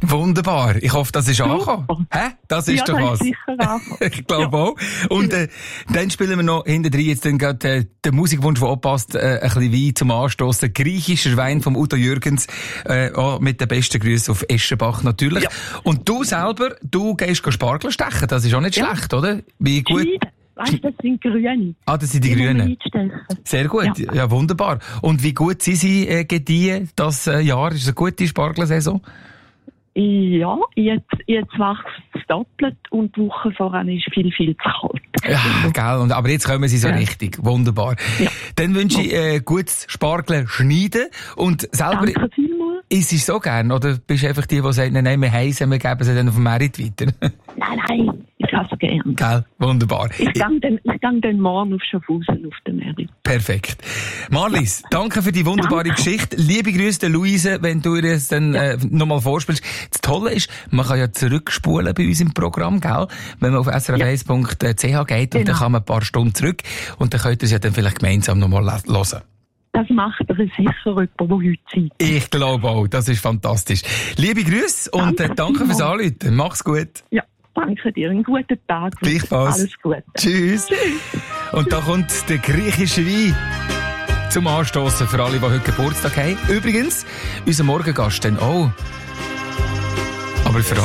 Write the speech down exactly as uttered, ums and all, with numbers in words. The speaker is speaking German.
Wunderbar. Ich hoffe, das ist angekommen. Hä? Das ist ja, doch das was. Ist sicher angekommen. Ich glaube ja. auch. Und äh, dann spielen wir noch hinten drin jetzt dann gerade äh, den Musikwunsch, der auch passt, äh, ein bisschen Wein zum Anstossen. Griechischer Wein vom Udo Jürgens, äh, auch mit den besten Grüßen auf Eschenbach natürlich. Ja. Und du selber, du gehst Spargel stechen. Das ist auch nicht ja. schlecht, oder? Wie gut. Weißt du, das sind Grüne. Ah, das sind die, die Grünen. Sehr gut, ja. ja, wunderbar. Und wie gut sind sie äh, gediehen, das äh, Jahr? Ist es eine gute Spargelsaison? Ja, jetzt, jetzt wächst es doppelt und die Woche voran ist viel, viel zu kalt. Ja, gell. Und, aber jetzt kommen sie so ja. richtig. Wunderbar. Ja. Dann wünsche ich äh, gutes Spargel schneiden und selber... Danke vielmals. Isst du es so gern? Oder bist du einfach die, die sagen, nein, wir heissen, wir geben sie dann auf dem Merit weiter? Nein, nein, ich habe es gern. Gell, wunderbar. Ich gehe dann, ich gehe dann morgen auf Schaffhausen auf den Merit. Perfekt. Marlies, danke für die wunderbare danke. Geschichte. Liebe Grüße der Luise, wenn du dir es dann ja. äh, nochmal vorspielst. Das Tolle ist, man kann ja zurückspulen bei uns im Programm, gell? Wenn man auf s r f eins punkt c h geht genau. und dann kann man ein paar Stunden zurück und dann könnt ihr es ja dann vielleicht gemeinsam nochmal hören. Das macht er sicher jemand, der heute Zeit hat. Ich glaube auch, das ist fantastisch. Liebe Grüße und danke, äh, danke fürs Anrufen. Mach's gut. Ja, danke dir. Einen guten Tag. Gleichfalls. Alles Gute. Tschüss. Tschüss. Und da kommt der griechische Wein zum Anstossen für alle, die heute Geburtstag haben. Übrigens, unser Morgengast dann auch. Aber für